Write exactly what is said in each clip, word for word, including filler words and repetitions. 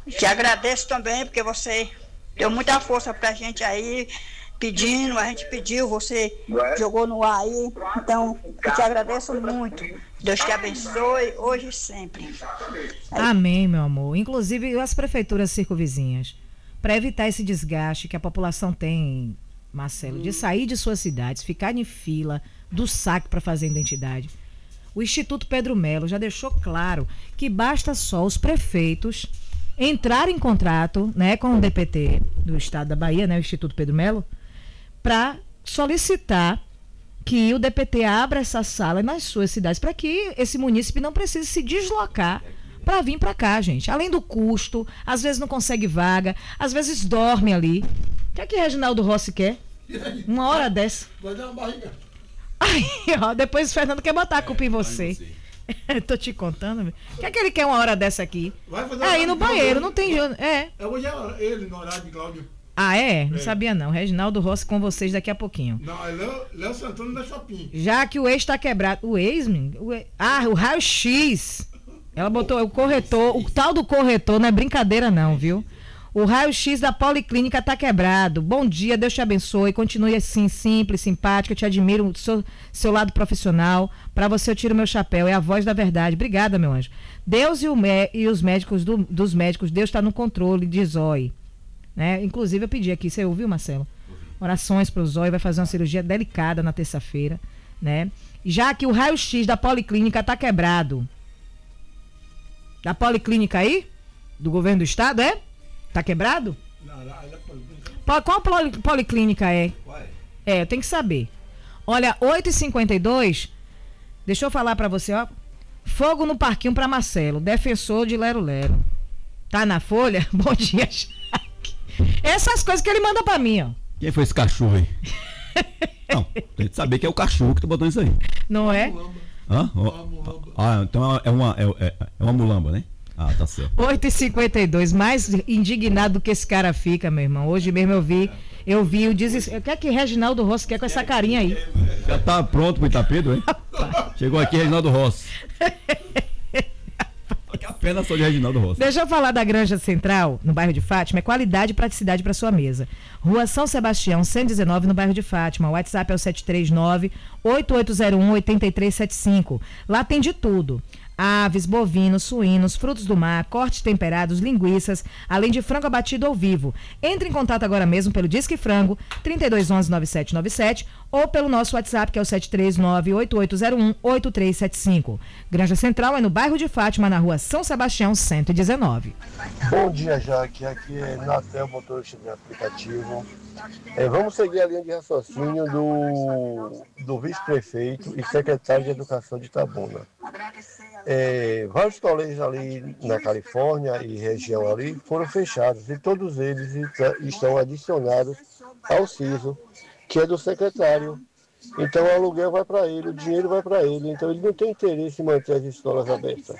Te agradeço também, porque você deu muita força pra gente aí, pedindo, a gente pediu, você jogou no ar aí. Então, eu te agradeço muito. Deus te abençoe, hoje e sempre. Amém, meu amor. Inclusive as prefeituras circunvizinhas, para evitar esse desgaste que a população tem, Marcelo, de sair de suas cidades, ficar em fila do saque para fazer identidade. O Instituto Pedro Melo já deixou claro que basta só os prefeitos entrarem em contrato, né, com o D P T do estado da Bahia, né, o Instituto Pedro Melo, para solicitar que o D P T abra essa sala nas suas cidades para que esse munícipe não precise se deslocar para vir para cá, gente. Além do custo, às vezes não consegue vaga, às vezes dorme ali. O que é que Reginaldo Rossi quer? Uma hora dessa. Vai dar uma barriga. Aí, ó, depois o Fernando quer botar a culpa é, em você. você. Tô te contando. O que é que ele quer uma hora dessa aqui? Vai fazer é ir no banheiro, não tem... É. Eu vou já ele no horário de Cláudio. Ah, é? Não é. Sabia não. Reginaldo Rossi com vocês daqui a pouquinho. Não, é Léo, Léo Santana da Shopping. Já que o ex tá quebrado. O ex, o ex... Ah, o raio-x. Ela botou o corretor, o tal do corretor, não é brincadeira não, viu? O raio-x da Policlínica tá quebrado. Bom dia, Deus te abençoe. Continue assim, simples, simpática. Eu te admiro, seu, seu lado profissional. Para você eu tiro meu chapéu. É a voz da verdade. Obrigada, meu anjo. Deus e, o, e os médicos do, dos médicos, Deus está no controle de Zói. Né? Inclusive eu pedi aqui, você ouviu, Marcelo? Orações para o Zói, vai fazer uma cirurgia delicada na terça-feira, né? Já que o raio-x da Policlínica tá quebrado. Da Policlínica aí? Do governo do estado, é? Tá quebrado? Não, ela é policlínica. Qual poli, policlínica é? Uai. É, eu tenho que saber. Olha, oito e cinquenta e dois, deixa eu falar pra você, ó. Fogo no parquinho pra Marcelo, defensor de Lero Lero. Tá na folha? Bom dia, Jaque. Essas coisas que ele manda pra mim, ó. Quem foi esse cachorro aí? Não, tem que saber que é o cachorro que tá botando isso aí. Não é? Hã? Ah, então é uma, é, é, é uma mulamba, né? Ah, tá certo. oito e cinquenta e dois, mais indignado do que esse cara fica, meu irmão. Hoje mesmo eu vi, eu vi o desespero. O que é que Reginaldo Rossi quer com essa carinha aí? Já tá pronto pro Itapedro, hein? Chegou aqui Reginaldo Rossi. Que a pena só de Reginaldo Rossi. Deixa eu falar da Granja Central, no bairro de Fátima. É qualidade e praticidade para sua mesa. Rua São Sebastião, cento e dezenove, no bairro de Fátima. O WhatsApp é o sete três nove, oito oito zero um, oito três sete cinco. Lá tem de tudo. Aves, bovinos, suínos, frutos do mar, cortes temperados, linguiças, além de frango abatido ao vivo. Entre em contato agora mesmo pelo Disque Frango, trinta e dois onze, nove sete nove sete, ou pelo nosso WhatsApp, que é o sete três nove, oito oito zero um, oito três sete cinco. Granja Central é no bairro de Fátima, na rua São Sebastião, cento e dezenove. Bom dia, Jaque. Aqui é Natel, motorista de aplicativo. É, vamos seguir a linha de raciocínio do, do vice-prefeito e secretário de Educação de Itabuna. É, vários colégios ali na Califórnia e região ali foram fechados e todos eles estão adicionados ao CISO, que é do secretário. Então o aluguel vai para ele, o dinheiro vai para ele, então ele não tem interesse em manter as escolas abertas.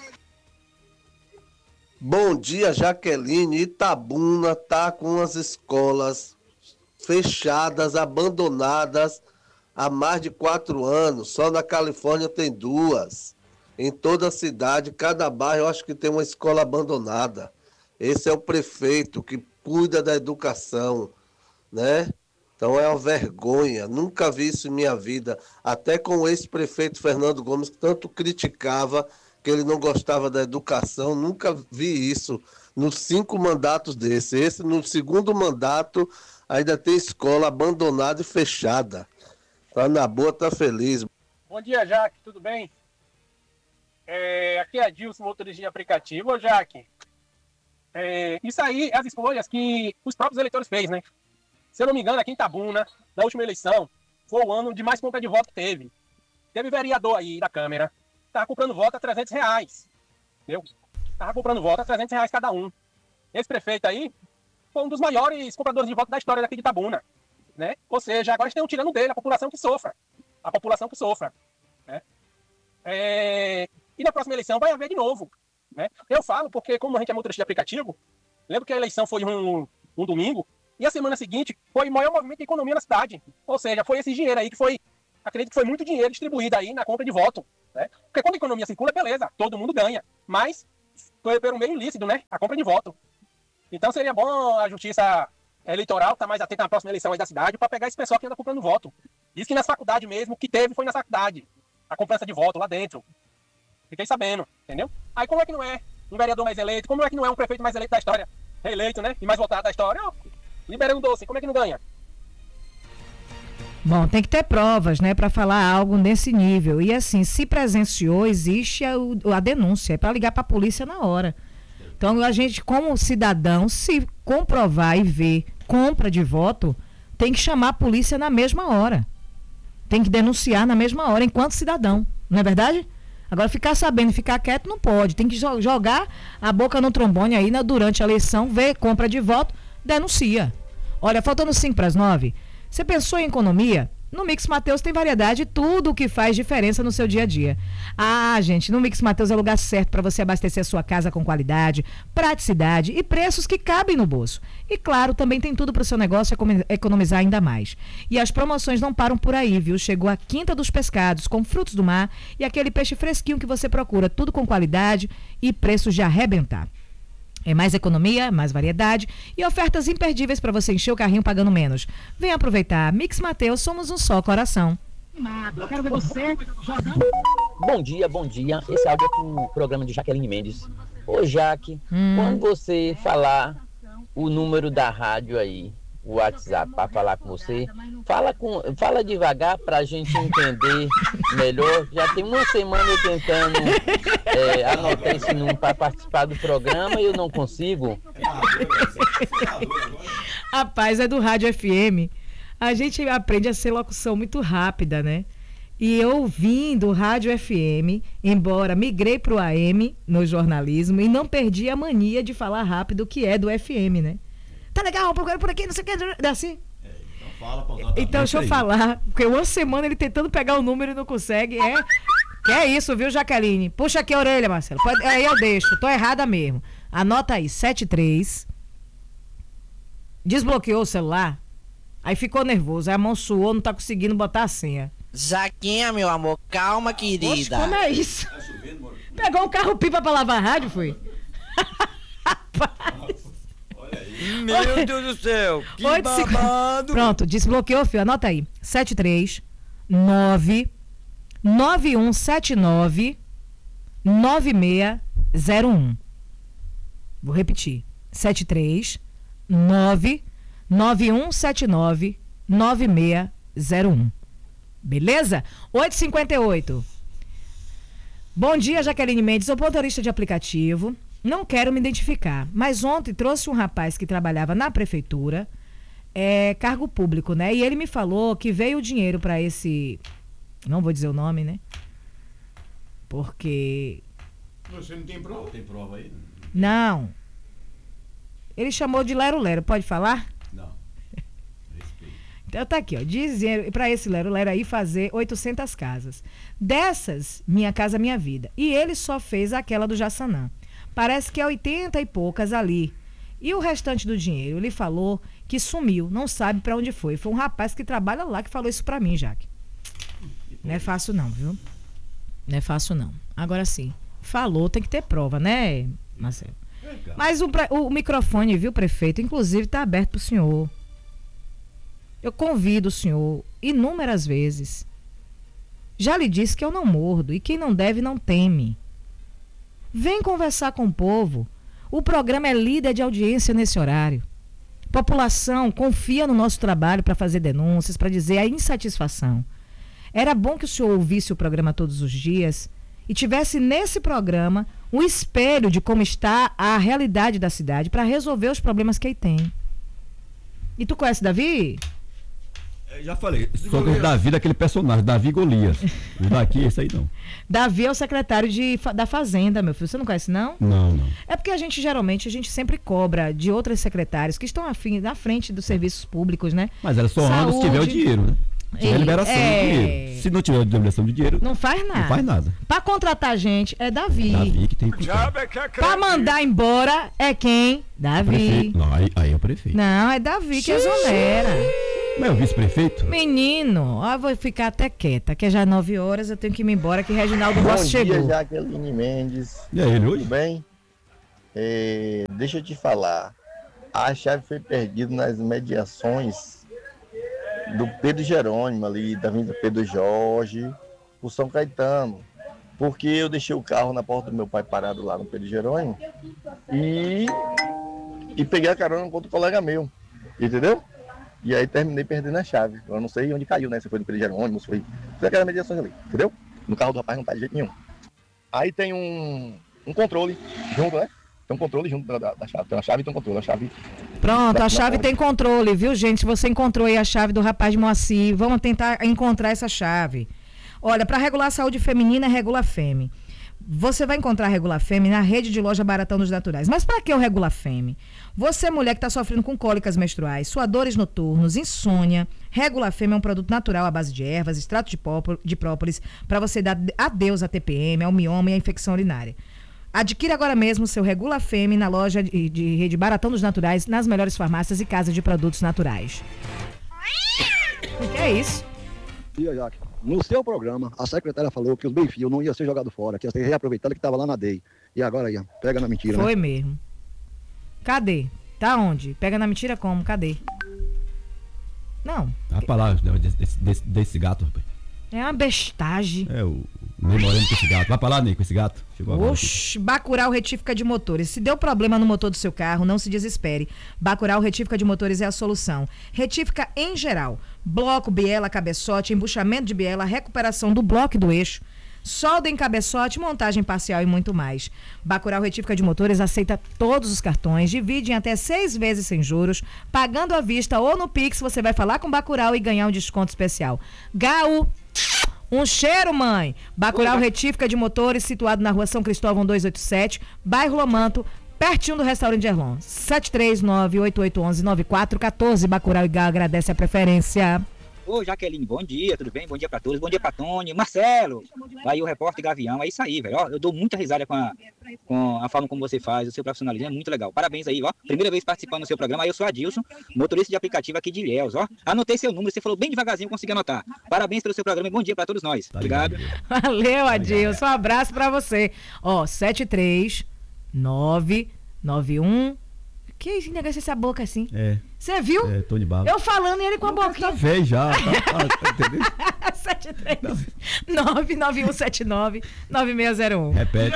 Bom dia, Jaqueline. Itabuna tá com as escolas fechadas, abandonadas há mais de quatro anos. Só na Califórnia tem duas. Em toda a cidade, cada bairro, eu acho que tem uma escola abandonada. Esse é o prefeito que cuida da educação, né? Então é uma vergonha. Nunca vi isso em minha vida. Até com o ex-prefeito Fernando Gomes, que tanto criticava que ele não gostava da educação. Nunca vi isso nos cinco mandatos desse. Esse, no segundo mandato, ainda tem escola abandonada e fechada. Tá na boa, tá feliz. Bom dia, Jaque. Tudo bem? É, aqui é Adilson, motorista de aplicativo. Ô, Jaque, é, isso aí é as escolhas que os próprios eleitores fez, né? Se eu não me engano, aqui em Itabuna, na última eleição, foi o ano de mais compra de voto que teve. Teve vereador aí da Câmara, tava comprando voto a trezentos reais. Entendeu? Tava comprando voto a trezentos reais cada um. Esse prefeito aí foi um dos maiores compradores de voto da história daqui de Itabuna, né? Ou seja, agora estão tirando dele a população que sofra. A população que sofra, né? É... E na próxima eleição vai haver de novo, né? Eu falo porque, como a gente é motorista de aplicativo, lembro que a eleição foi um, um domingo, e a semana seguinte foi o maior movimento de economia na cidade. Ou seja, foi esse dinheiro aí que foi, acredito que foi muito dinheiro distribuído aí na compra de voto, né? Porque quando a economia circula, beleza, todo mundo ganha. Mas foi por um meio ilícito, né? A compra de voto. Então seria bom a justiça eleitoral estar mais atenta na próxima eleição aí da cidade para pegar esse pessoal que anda comprando voto. Diz que nas faculdades mesmo, o que teve foi na faculdade. A cobrança de voto lá dentro. Fiquei sabendo, entendeu? Aí como é que não é um vereador mais eleito? Como é que não é um prefeito mais eleito da história? Reeleito, né? E mais votado da história? Ó, liberando doce, como é que não ganha? Bom, tem que ter provas, né, para falar algo nesse nível. E assim, se presenciou, existe a, a denúncia, é para ligar para a polícia na hora. Então a gente, como cidadão, se comprovar e ver compra de voto, tem que chamar a polícia na mesma hora. Tem que denunciar na mesma hora, enquanto cidadão. Não é verdade? Agora, ficar sabendo e ficar quieto não pode. Tem que jo- jogar a boca no trombone aí na, durante a eleição, ver compra de voto, denuncia. Olha, faltando cinco para as nove. Você pensou em economia? No Mix Mateus tem variedade e tudo o que faz diferença no seu dia a dia. Ah, gente, no Mix Mateus é o lugar certo para você abastecer a sua casa com qualidade, praticidade e preços que cabem no bolso. E claro, também tem tudo para o seu negócio economizar ainda mais. E as promoções não param por aí, viu? Chegou a Quinta dos Pescados com frutos do mar e aquele peixe fresquinho que você procura, tudo com qualidade e preços de arrebentar. É mais economia, mais variedade e ofertas imperdíveis para você encher o carrinho pagando menos. Vem aproveitar. Mix Mateus, somos um só coração. Eu quero ver você jogando. Bom dia, bom dia. Esse áudio é pro programa de Jaqueline Mendes. Ô, Jaque, hum. quando você falar o número da rádio aí, o WhatsApp, para falar com você, fala, com, fala devagar pra gente entender melhor. Já tem uma semana eu tentando é, anotar esse número para participar do programa e eu não consigo. Rapaz, é do Rádio F M. A gente aprende a ser locução muito rápida, né? E eu vim do Rádio F M, embora migrei pro A M no jornalismo e não perdi a mania de falar rápido, que é do F M, né? Tá legal, procura por aqui, não sei o que, assim. É, então fala pra usar. Então deixa eu falar, porque uma semana ele tentando pegar o número e não consegue, é... Que é isso, viu, Jaqueline? Puxa aqui a orelha, Marcelo. Pode... Aí eu deixo, tô errada mesmo. Anota aí, sete três. Desbloqueou o celular, aí ficou nervoso, aí a mão suou, não tá conseguindo botar a senha. Jaquinha, meu amor, calma, querida. Oxe, como é isso? Tá chovendo, mano. Pegou um carro-pipa pra lavar a rádio, foi? Rapaz. Meu Deus do céu, que babado. Pronto, desbloqueou, filho. Anota aí. sete três nove nove um sete nove nove seis zero um. Vou repetir. sete três nove nove um sete nove nove seis zero um. Beleza? oito e cinquenta e oito. Bom dia, Jaqueline Mendes. Sou motorista de aplicativo. Não quero me identificar, mas ontem trouxe um rapaz que trabalhava na prefeitura, é, cargo público, né? E ele me falou que veio o dinheiro para esse... Não vou dizer o nome, né? Porque... Você não tem prova? Tem prova aí? Não. Ele chamou de Lero Lero, pode falar? Não. Respeito. Então tá aqui, ó. Dinheiro para esse Lero Lero aí fazer oitocentas casas. Dessas, Minha Casa Minha Vida. E ele só fez aquela do Jaçanã. Parece que é oitenta e poucas ali. E o restante do dinheiro? Ele falou que sumiu, não sabe para onde foi. Foi um rapaz que trabalha lá que falou isso para mim, Jaque. Não é fácil não, viu? Não é fácil não. Agora sim, falou, tem que ter prova, né, Marcelo? Mas o, o microfone, viu, prefeito, inclusive está aberto para o senhor. Eu convido o senhor inúmeras vezes. Já lhe disse que eu não mordo e quem não deve não teme. Vem conversar com o povo. O programa é líder de audiência nesse horário. População confia no nosso trabalho para fazer denúncias, para dizer a insatisfação. Era bom que o senhor ouvisse o programa todos os dias e tivesse nesse programa um espelho de como está a realidade da cidade para resolver os problemas que aí tem. E tu conhece Davi? Eu já falei, só que o Davi daquele personagem, Davi Golias. O daqui, esse aí não. Davi é o secretário de, da Fazenda, meu filho. Você não conhece, não? Não, não. É porque a gente, geralmente, a gente sempre cobra de outros secretários que estão afim, na frente dos serviços públicos, né? Mas ela só anda se tiver o dinheiro, né? Se tiver liberação é... de dinheiro. Se não tiver liberação de dinheiro, não faz nada. Não faz nada. Pra contratar gente, é Davi. Davi que tem que Pra mandar embora, é quem? Davi. Não, aí, aí é o prefeito. Não, é Davi que exonera. Não é o vice-prefeito? Menino, ó, eu vou ficar até quieta, que já é nove horas, eu tenho que ir embora, que Reginaldo Rossi chegou. Bom dia, Jaqueline Mendes. E aí, ele hoje? Tudo bem? É, deixa eu te falar, a chave foi perdida nas mediações do Pedro Jerônimo, ali da Avenida Pedro Jorge, por São Caetano, porque eu deixei o carro na porta do meu pai parado lá no Pedro Jerônimo e, e peguei a carona com outro colega meu, entendeu? E aí terminei perdendo a chave. Eu não sei onde caiu, né? Se foi no Pedro Jerônimo, se foi... Foi aquelas mediações ali, entendeu? No carro do rapaz não tá de jeito nenhum. Aí tem um, um controle junto, né? Tem um controle junto da, da, da chave. Tem uma chave e tem um controle. A chave... Pronto, da, a chave tem controle, viu, gente? Se você encontrou aí a chave do rapaz de Moacir, vamos tentar encontrar essa chave. Olha, para regular a saúde feminina é Regula Feme. Você vai encontrar a Regula Feme na rede de loja Baratão dos Naturais. Mas para que o Regula Feme? Você, mulher que está sofrendo com cólicas menstruais, suadores noturnos, insônia, Regula Feme é um produto natural à base de ervas, extrato de, pópor, de própolis, para você dar adeus à T P M, ao mioma e à infecção urinária. Adquira agora mesmo seu Regula Feme na loja de, de rede Baratão dos Naturais, nas melhores farmácias e casas de produtos naturais. O que é isso? Tia Jaque, no seu programa, a secretária falou que os bem-fios não iam ser jogados fora, que ia ser reaproveitado, que estava lá na D E I. E agora ia, pega na mentira, Foi né? mesmo. Cadê? Tá onde? Pega na mentira como? Cadê? Não. A palavra desse, desse, desse gato, rapaz. É uma bestagem. É, o Ney morando com esse gato. Vai pra lá, Ney, com esse gato. Chegou agora. Oxi, Bacurau Retífica de Motores. Se deu problema no motor do seu carro, não se desespere. Bacurau Retífica de Motores é a solução. Retífica em geral. Bloco, biela, cabeçote, embuchamento de biela, recuperação do bloco e do eixo, solda em cabeçote, montagem parcial e muito mais. Bacurau Retífica de Motores aceita todos os cartões, divide em até seis vezes sem juros, pagando à vista ou no Pix. Você vai falar com Bacurau e ganhar um desconto especial. Gaú, um cheiro, mãe! Bacurau Retífica de Motores, situado na rua São Cristóvão duzentos e oitenta e sete, bairro Lomanto, pertinho do restaurante Erlon. sete três nove oito oito um um nove quatro um quatro. Bacurau e Gal agradece a preferência. Ô, Jaqueline, bom dia, tudo bem? Bom dia pra todos, bom dia pra Tony, Marcelo, aí o repórter Gavião, é isso aí, velho, ó, eu dou muita risada com a, com a forma como você faz, o seu profissionalismo é muito legal, parabéns aí, ó, primeira vez participando do seu programa, aí eu sou Adilson, motorista de aplicativo aqui de Ilhéus, ó, anotei seu número, você falou bem devagarzinho, consegui anotar, parabéns pelo seu programa e bom dia pra todos nós, tá obrigado. Valeu, Adilson, um abraço pra você, ó, sete três nove nove um. Que esse negócio, essa boca assim? É. Você viu? É, Tony Bala. Eu falando e ele com a boquinha. Tá velho já, tá, tá, entendeu? sete três nove nove um sete nove nove seis zero um. Repete,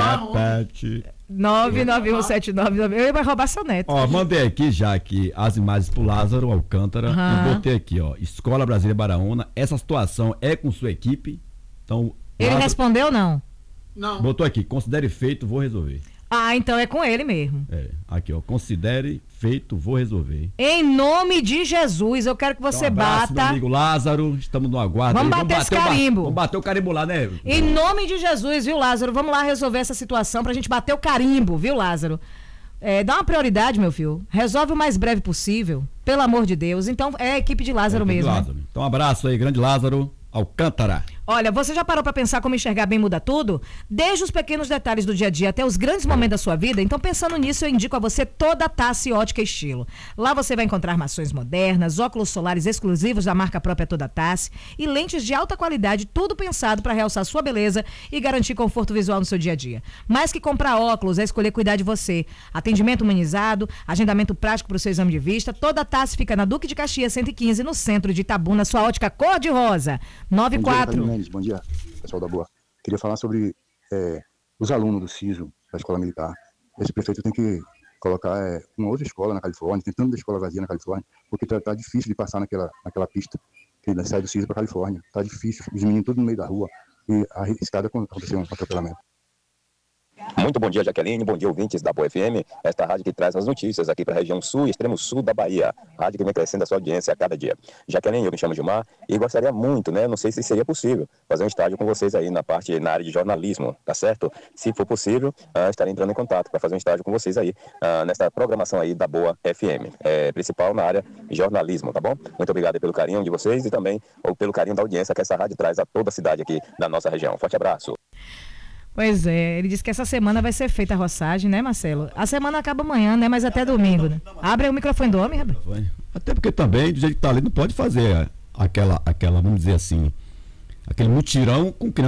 repete. nove nove um sete nove nove. Eu ia roubar seu neto. Ó, mandei aqui já aqui as imagens pro Lázaro Alcântara. Uhum. E botei aqui, ó, Escola Brasília Baraúna. Essa situação é com sua equipe. Então, Ele Lázaro, respondeu ou não? Não. botou aqui, considere feito, vou resolver. Ah, então é com ele mesmo. É, aqui, ó, considere feito, vou resolver. Em nome de Jesus, eu quero que você Então, um abraço, bata. meu amigo Lázaro, estamos no aguardo. Vamos aí. bater esse o ba- carimbo. Vamos bater o carimbo lá, né? Em nome de Jesus, viu, Lázaro? Vamos lá resolver essa situação pra gente bater o carimbo, viu, Lázaro? É, dá uma prioridade, meu filho. Resolve o mais breve possível, pelo amor de Deus. Então, é a equipe de Lázaro É, de mesmo. né? Lázaro. Então, um abraço aí, grande Lázaro Alcântara. Olha, você já parou pra pensar como enxergar bem muda tudo? Desde os pequenos detalhes do dia a dia até os grandes momentos da sua vida. Então, pensando nisso, eu indico a você toda a Tassi Ótica Estilo. Lá você vai encontrar armações modernas, óculos solares exclusivos da marca própria Toda Tassi e lentes de alta qualidade, tudo pensado para realçar sua beleza e garantir conforto visual no seu dia a dia. Mais que comprar óculos, é escolher cuidar de você. Atendimento humanizado, agendamento prático para o seu exame de vista. Toda Tassi fica na Duque de Caxias cento e quinze, no centro de Itabuna, sua ótica cor-de-rosa. nove quatro. Bom dia, pessoal da Boa. Queria falar sobre é, os alunos do SISO, da Escola Militar. Esse prefeito tem que colocar é, uma outra escola na Califórnia, tem tanta escola vazia na Califórnia, porque tá, tá difícil de passar naquela, naquela pista que sai do SISO para Califórnia. Tá difícil, os meninos tudo no meio da rua e arriscado acontecer um atropelamento. Muito bom dia, Jaqueline, bom dia, ouvintes da Boa F M, esta rádio que traz as notícias aqui para a região sul e extremo sul da Bahia, rádio que vem crescendo a sua audiência a cada dia. Jaqueline, eu me chamo Gilmar e gostaria muito, né, não sei se seria possível, fazer um estágio com vocês aí na parte, na área de jornalismo, tá certo? Se for possível, uh, estarei entrando em contato para fazer um estágio com vocês aí, uh, nesta programação aí da Boa F M, é, principal na área de jornalismo, tá bom? Muito obrigado aí pelo carinho de vocês e também ou pelo carinho da audiência que essa rádio traz a toda a cidade aqui da nossa região. Forte abraço. Pois é, ele disse que essa semana vai ser feita a roçagem, né, Marcelo? A semana acaba amanhã, né? Mas até domingo, né? Abre aí o microfone do homem, rapaz. Até porque também, do jeito que tá ali, não pode fazer aquela, aquela, vamos dizer assim, aquele mutirão com criança.